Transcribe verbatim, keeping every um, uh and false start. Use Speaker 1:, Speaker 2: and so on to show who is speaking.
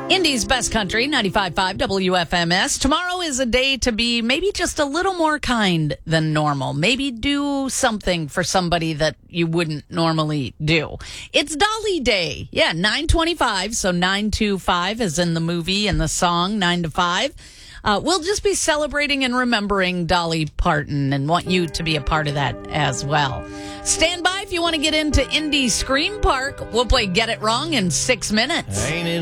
Speaker 1: Indy's Best Country, ninety-five point five W F M S. Tomorrow is a day to be maybe just a little more kind than normal. Maybe do something for somebody that you wouldn't normally do. It's Dolly Day. Yeah, nine twenty-five, so nine two five is in the movie and the song, nine to five. Uh, we'll just be celebrating and remembering Dolly Parton and want you to be a part of that as well. Stand by if you want to get into Indy Scream Park. We'll play Get It Wrong in six minutes.
Speaker 2: Ain't it